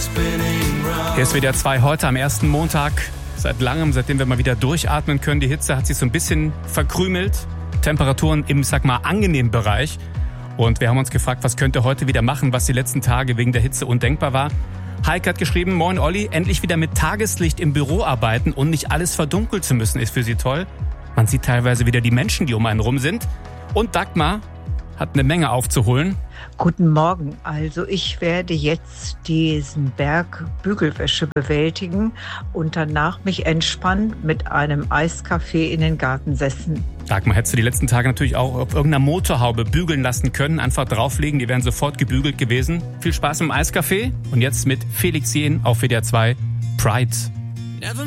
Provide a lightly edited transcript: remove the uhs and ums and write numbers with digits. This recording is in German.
Hier ist WDR 2 heute am ersten Montag. Seit langem, seitdem wir mal wieder durchatmen können. Die Hitze hat sich so ein bisschen verkrümelt. Temperaturen im, angenehmen Bereich. Und wir haben uns gefragt, was könnt ihr heute wieder machen, was die letzten Tage wegen der Hitze undenkbar war. Heike hat geschrieben, moin Olli, endlich wieder mit Tageslicht im Büro arbeiten und nicht alles verdunkelt zu müssen, ist für sie toll. Man sieht teilweise wieder die Menschen, die um einen rum sind. Und Dagmar hat eine Menge aufzuholen. Guten Morgen. Also ich werde jetzt diesen Berg Bügelwäsche bewältigen und danach mich entspannt mit einem Eiskaffee in den Garten setzen. Dagmar, hättest du die letzten Tage natürlich auch auf irgendeiner Motorhaube bügeln lassen können. Einfach drauflegen, die wären sofort gebügelt gewesen. Viel Spaß im Eiskaffee und jetzt mit Felix Jähn auf WDR 2 Pride.